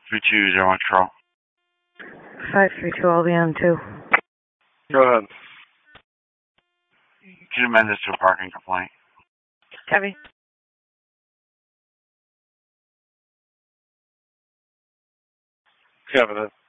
3201 control. 532, I'll be on 2. Go ahead. Can you amend this to a parking complaint? Copy. Kevin.